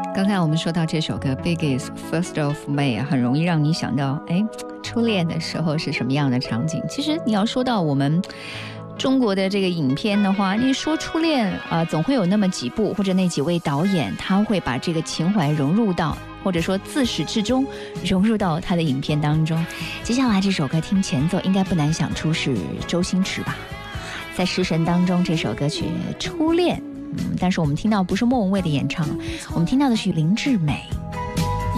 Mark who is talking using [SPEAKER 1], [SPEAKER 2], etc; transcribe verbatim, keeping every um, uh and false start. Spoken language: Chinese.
[SPEAKER 1] 刚才我们说到这首歌 Biggest First of May 很容易让你想到哎，初恋的时候是什么样的场景。其实你要说到我们中国的这个影片的话，你说初恋、呃、总会有那么几部或者那几位导演他会把这个情怀融入到，或者说自始至终融入到他的影片当中。接下来这首歌听前奏应该不难想出是周星驰吧，在《食神》当中这首歌曲《初恋》，嗯，但是我们听到不是莫文蔚的演唱，我们听到的是林志美。